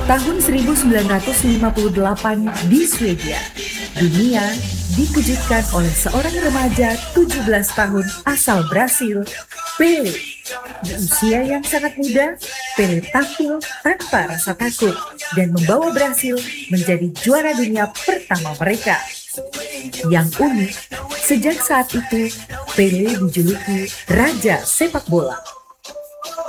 Tahun 1958 di Swedia, dunia dikejutkan oleh seorang remaja 17 tahun asal Brasil, Pelé. Di usia yang sangat muda, Pelé tampil tanpa rasa takut dan membawa Brasil menjadi juara dunia pertama mereka. Yang unik, sejak saat itu, Pelé dijuluki Raja Sepak Bola.